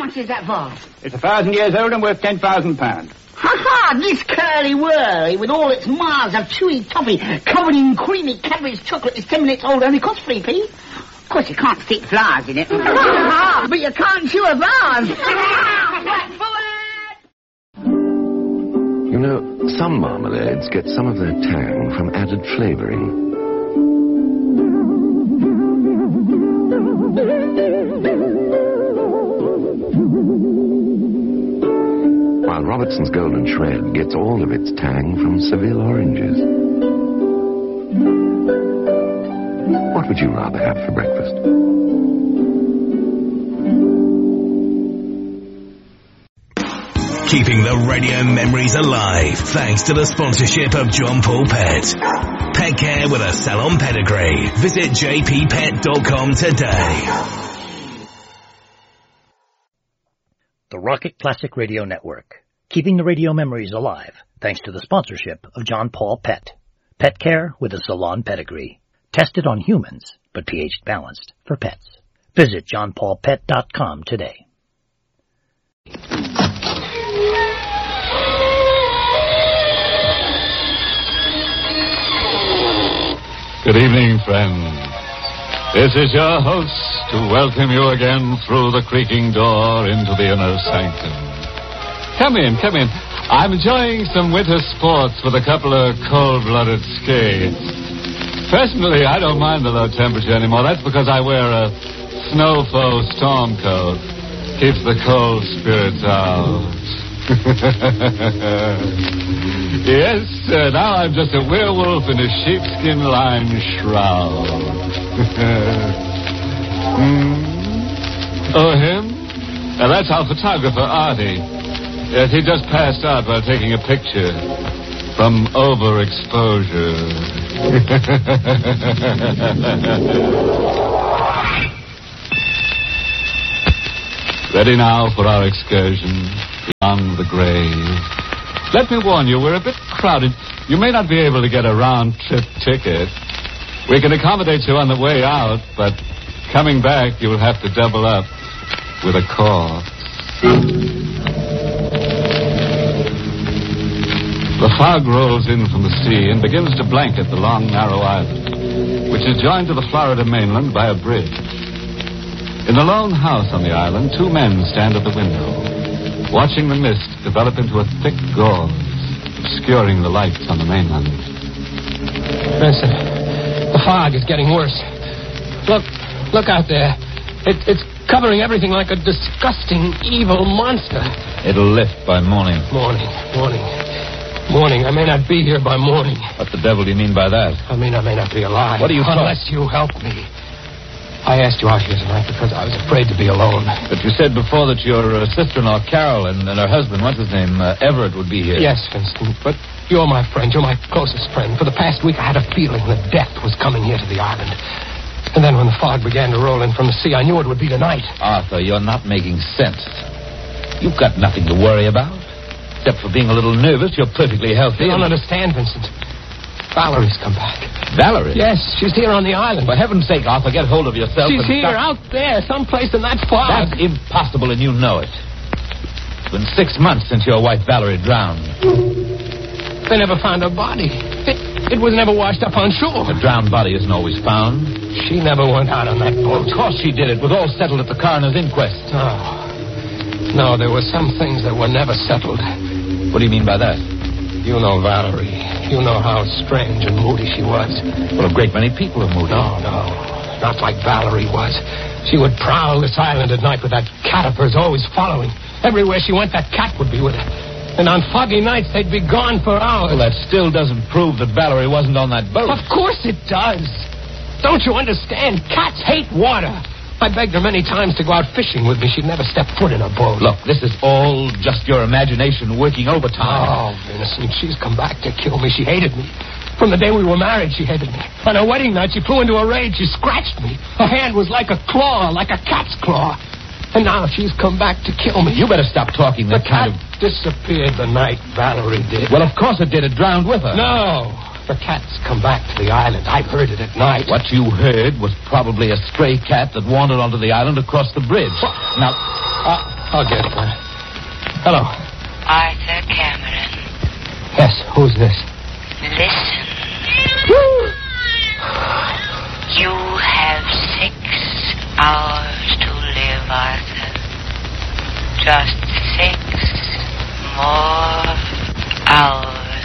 much is that vase? It's 1,000 years old and worth £10,000. Ha-ha! This curly-whirly, with all its miles of chewy toffee covered in creamy Cadbury's chocolate, is 10 minutes old, only costs 3p. Of course, you can't stick flowers in it. But you can't chew a vase. You know, some marmalades get some of their tang from added flavouring. While Robertson's Golden Shred gets all of its tang from Seville oranges. What would you rather have for breakfast? Keeping the radio memories alive thanks to the sponsorship of John Paul Pet. Pet care with a salon pedigree. Visit jppet.com today. The Rocket Classic Radio Network. Keeping the radio memories alive thanks to the sponsorship of John Paul Pet. Pet care with a salon pedigree. Tested on humans, but pH balanced for pets. Visit johnpaulpet.com today. Good evening, friends. This is your host to welcome you again through the creaking door into the inner sanctum. Come in, come in. I'm enjoying some winter sports with a couple of cold-blooded skates. Personally, I don't mind the low temperature anymore. That's because I wear a snowfall storm coat. Keeps the cold spirits out. Yes, now I'm just a werewolf in a sheepskin-lined shroud. Oh, him? Now, that's our photographer, Artie. Yes, he just passed out while taking a picture from overexposure. Ready now for our excursion beyond the grave. Let me warn you, we're a bit crowded. You may not be able to get a round-trip ticket. We can accommodate you on the way out, but coming back, you'll have to double up with a corpse. The fog rolls in from the sea and begins to blanket the long, narrow island, which is joined to the Florida mainland by a bridge. In the lone house on the island, two men stand at the window, watching the mist develop into a thick gauze, obscuring the lights on the mainland. Vincent, the fog is getting worse. Look out there. It's covering everything like a disgusting, evil monster. It'll lift by morning. Morning. I may not be here by morning. What the devil do you mean by that? I mean, I may not be alive. What are you talking? Unless you help me. I asked you out here tonight because I was afraid to be alone. But you said before that your sister-in-law, Carol, and her husband, what's his name, Everett, would be here. Yes, Vincent, but you're my friend. You're my closest friend. For the past week, I had a feeling that death was coming here to the island. And then when the fog began to roll in from the sea, I knew it would be tonight. Arthur, you're not making sense. You've got nothing to worry about. Except for being a little nervous, you're perfectly healthy. You don't understand, Vincent. Valerie's come back. Valerie? Yes, she's here on the island. For heaven's sake, Arthur, get hold of yourself. She's here, out there, someplace in that fog. That's impossible, and you know it. It's been 6 months since your wife Valerie drowned. They never found her body. It was never washed up on shore. A drowned body isn't always found. She never went out on that boat. Of course she did. It was all settled at the coroner's inquest. No, there were some things that were never settled. What do you mean by that? You know Valerie. You know how strange and moody she was. Well, a great many people are moody. No. Not like Valerie was. She would prowl this island at night with that cat of hers always following. Everywhere she went, that cat would be with her. And on foggy nights, they'd be gone for hours. Well, that still doesn't prove that Valerie wasn't on that boat. Of course it does. Don't you understand? Cats hate water. I begged her many times to go out fishing with me. She'd never step foot in a boat. Look, this is all just your imagination working overtime. Oh, Vincent, she's come back to kill me. She hated me. From the day we were married, she hated me. On her wedding night, she flew into a rage. She scratched me. Her hand was like a claw, like a cat's claw. And now she's come back to kill me. You better stop talking that kind of... The cat disappeared the night Valerie did. Well, of course it did. It drowned with her. No. The cat's come back to the island. I've heard it at night. What you heard was probably a stray cat that wandered onto the island across the bridge. Now, I'll get it. Hello. Arthur Cameron. Yes, who's this? Listen. You have 6 hours to live, Arthur. Just 6 more hours.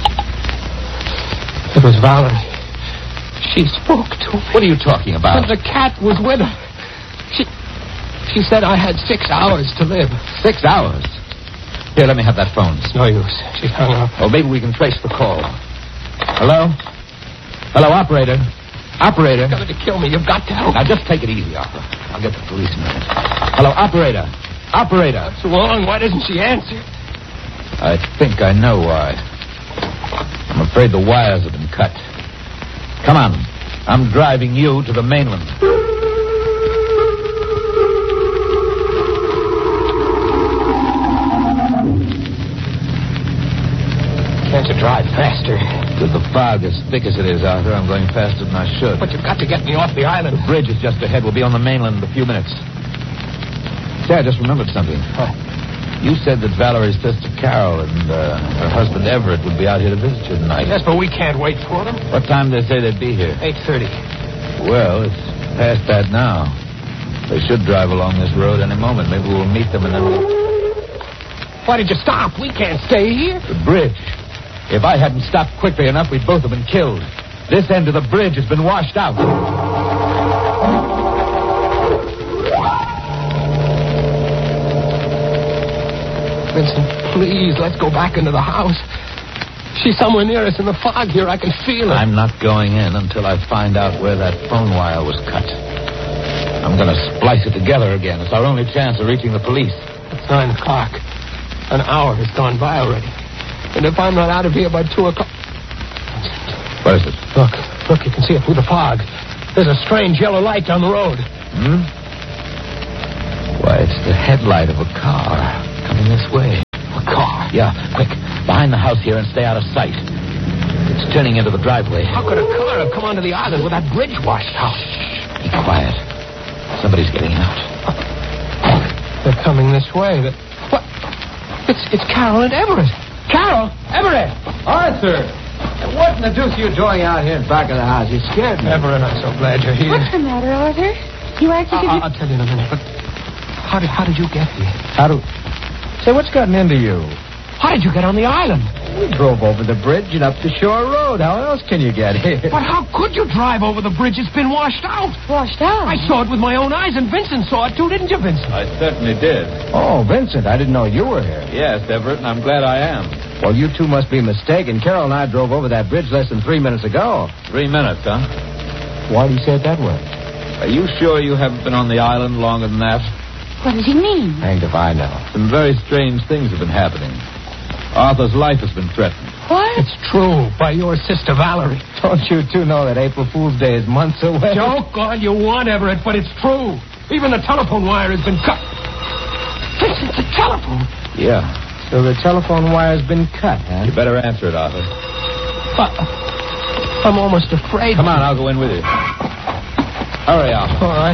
It was Valerie. She spoke to me. What are you talking about? And the cat was with her. She said I had 6 hours to live. 6 hours? Here, let me have that phone. It's no use. She hung up. Oh, maybe we can trace the call. Hello? Hello, operator. Operator. You're going to kill me. You've got to help. Now, just take it easy, Arthur. I'll get the police in a minute. Hello, operator. Operator. What's wrong? Why doesn't she answer? I think I know why. I'm afraid the wires have been cut. Come on. I'm driving you to the mainland. Can't you drive faster? With the fog as thick as it is, Arthur, I'm going faster than I should. But you've got to get me off the island. The bridge is just ahead. We'll be on the mainland in a few minutes. Say, I just remembered something. What? You said that Valerie's sister Carol and her husband Everett would be out here to visit you tonight. Yes, but we can't wait for them. What time did they say they'd be here? 8:30. Well, it's past that now. They should drive along this road any moment. Maybe we'll meet them and then we'll... Why did you stop? We can't stay here. The bridge. If I hadn't stopped quickly enough, we'd both have been killed. This end of the bridge has been washed out. Vincent, please, let's go back into the house. She's somewhere near us in the fog here. I can feel it. I'm not going in until I find out where that phone wire was cut. I'm going to splice it together again. It's our only chance of reaching the police. It's 9 o'clock. An hour has gone by already. And if I'm not out of here by 2 o'clock... What is it? Look, you can see it through the fog. There's a strange yellow light down the road. Why, it's the headlight of a car coming this way. A car? Yeah, quick. Behind the house here and stay out of sight. It's turning into the driveway. How could a car have come onto the island with that bridge washed out? Be quiet. Somebody's getting out. They're coming this way. What? It's Carol and Everett. Carol! Everett! Arthur! What in the deuce are you doing out here in back of the house? You scared me. Everett, I'm so glad you're here. What's the matter, Arthur? You acted I'll tell you in a minute, but how did you get here? Say, what's gotten into you? How did you get on the island? We drove over the bridge and up the shore road. How else can you get here? But how could you drive over the bridge? It's been washed out. Washed out? I saw it with my own eyes, and Vincent saw it too, didn't you, Vincent? I certainly did. Oh, Vincent, I didn't know you were here. Yes, Everett, and I'm glad I am. Well, you two must be mistaken. Carol and I drove over that bridge less than 3 minutes ago. 3 minutes, huh? Why do you say it that way? Are you sure you haven't been on the island longer than that? What does he mean? Hanged if I know. Some very strange things have been happening. Arthur's life has been threatened. What? It's true, by your sister Valerie. Don't you two know that April Fool's Day is months away? Joke all you want, Everett, but it's true. Even the telephone wire has been cut. Vincent, the telephone. Yeah. So the telephone wire's been cut, huh? You better answer it, Arthur. I'm almost afraid. Come on, I'll go in with you. Hurry up. All right.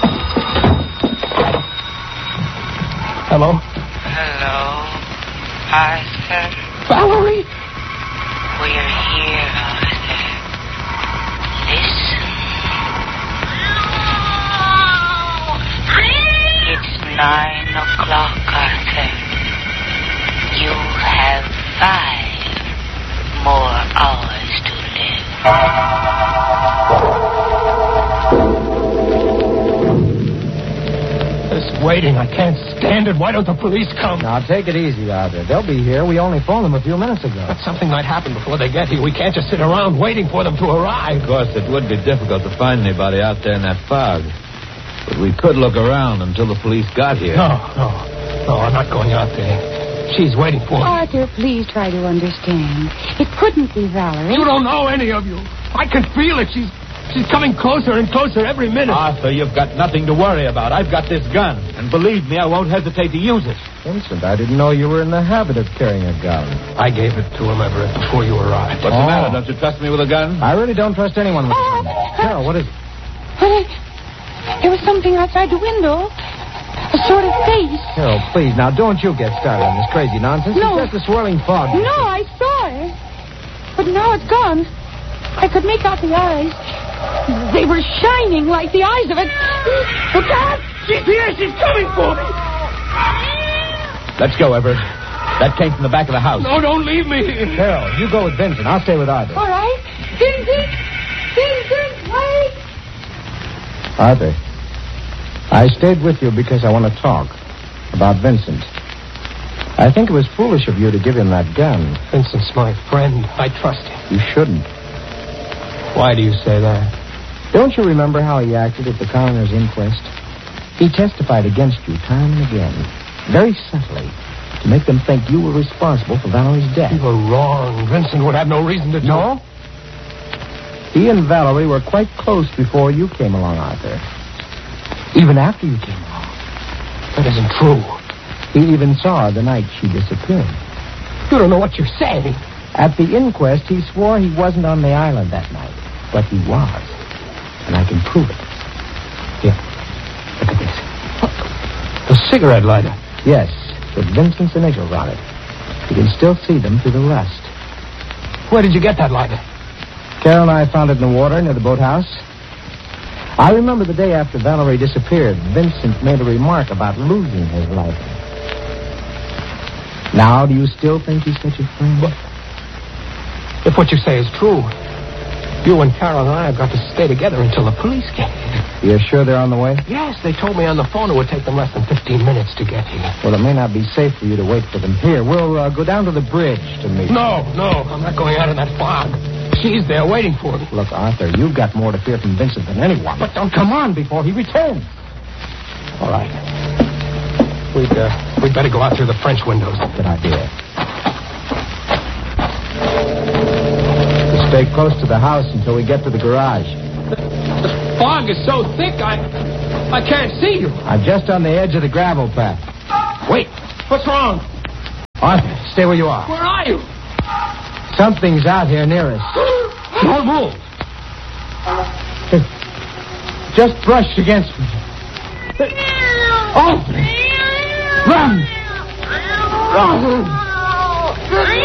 Hello? Hello, Arthur. Valerie? We're here, Arthur. Listen. It's 9 o'clock, Arthur. You have 5 more hours to live. This waiting, I can't stand it. Why don't the police come? Now, take it easy, Arthur. They'll be here. We only phoned them a few minutes ago. But something might happen before they get here. We can't just sit around waiting for them to arrive. Of course, it would be difficult to find anybody out there in that fog. But we could look around until the police got here. No, I'm not going out there. She's waiting for me. Arthur, please try to understand. It couldn't be Valerie. You don't know any of you. I can feel it. She's coming closer and closer every minute. Arthur, you've got nothing to worry about. I've got this gun. And believe me, I won't hesitate to use it. Vincent, I didn't know you were in the habit of carrying a gun. I gave it to him, Everett, before you arrived. What's the matter? Don't you trust me with a gun? I really don't trust anyone with a gun. Carol, what is it? There was something outside the window. A sort of face. Carol, please, now don't you get started on this crazy nonsense. No. It's just a swirling fog. No, I saw it. But now it's gone. I could make out the eyes. They were shining like the eyes of it. Look out! GPS is coming for me! Let's go, Everett. That came from the back of the house. No, don't leave me. Carol, you go with Vincent. I'll stay with Arthur. All right. Vincent! Vincent, wait! Arthur, I stayed with you because I want to talk about Vincent. I think it was foolish of you to give him that gun. Vincent's my friend. I trust him. You shouldn't. Why do you say that? Don't you remember how he acted at the coroner's inquest? He testified against you time and again, very subtly, to make them think you were responsible for Valerie's death. You were wrong. Vincent would have no reason to do No? He and Valerie were quite close before you came along, Arthur. Even after you came along. That isn't true. He even saw her the night she disappeared. You don't know what you're saying. At the inquest, he swore he wasn't on the island that night, but he was. And I can prove it. Here, look at this. The cigarette lighter. Yes, with Vincent's initials on it. You can still see them through the rust. Where did you get that lighter? Carol and I found it in the water near the boathouse. I remember the day after Valerie disappeared, Vincent made a remark about losing his lighter. Now, do you still think he's such a friend? What? If what you say is true, you and Carol and I have got to stay together until the police get here. You're sure they're on the way? Yes, they told me on the phone it would take them less than 15 minutes to get here. Well, it may not be safe for you to wait for them here. We'll go down to the bridge to meet them. No, I'm not going out in that fog. She's there waiting for me. Look, Arthur, you've got more to fear from Vincent than anyone. But don't come on before he returns. All right. We'd better go out through the French windows. Good idea. We'll stay close to the house until we get to the garage. The fog is so thick, I can't see you. I'm just on the edge of the gravel path. Wait, what's wrong? Arthur, stay where you are. Where are you? Something's out here near us. Don't move. It just brushed against me. Oh! Run! Run!